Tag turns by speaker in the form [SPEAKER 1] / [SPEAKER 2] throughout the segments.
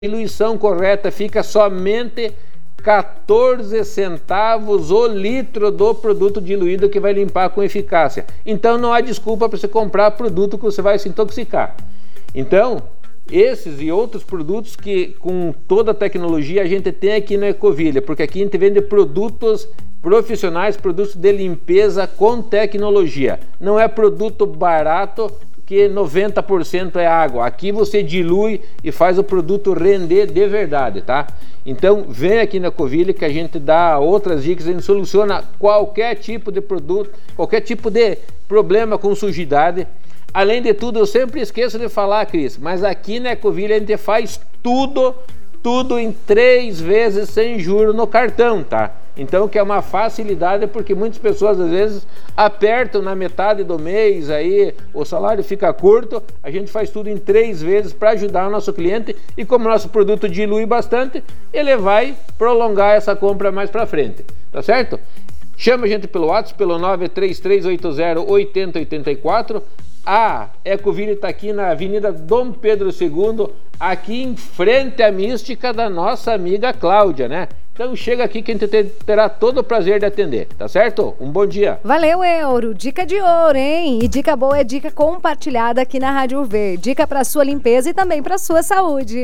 [SPEAKER 1] diluição correta fica somente 14 centavos o litro do produto diluído que vai limpar com eficácia. Então não há desculpa para você comprar produto que você vai se intoxicar. Então, esses e outros produtos que com toda a tecnologia a gente tem aqui no Ecovilha, porque aqui a gente vende produtos profissionais, produtos de limpeza com tecnologia. Não é produto barato que 90% é água. Aqui você dilui e faz o produto render de verdade, tá? Então vem aqui na Ecovilha que a gente dá outras dicas, a gente soluciona qualquer tipo de produto, qualquer tipo de problema com sujidade. Além de tudo, eu sempre esqueço de falar, Cris, mas aqui na Ecovilha a gente faz tudo em 3 vezes sem juros no cartão, tá? Então que é uma facilidade, porque muitas pessoas às vezes apertam na metade do mês, aí o salário fica curto. A gente faz tudo em 3 vezes para ajudar o nosso cliente, e como o nosso produto dilui bastante, ele vai prolongar essa compra mais para frente, tá certo? Chama a gente pelo WhatsApp, pelo 933808084. A Ecovilha está aqui na Avenida Dom Pedro II, aqui em frente à mística da nossa amiga Cláudia, né? Então chega aqui que a gente terá todo o prazer de atender, tá certo? Um bom dia.
[SPEAKER 2] Valeu, Euro. Dica de ouro, hein? E dica boa é dica compartilhada aqui na Rádio V. Dica para sua limpeza e também para sua saúde.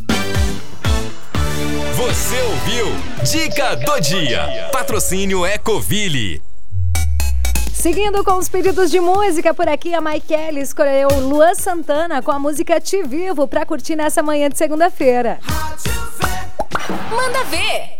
[SPEAKER 3] Você ouviu Dica do Dia. Patrocínio Ecovilha.
[SPEAKER 2] Seguindo com os pedidos de música por aqui, a Maikele escolheu Luan Santana com a música Te Vivo para curtir nessa manhã de segunda-feira.
[SPEAKER 4] Manda ver!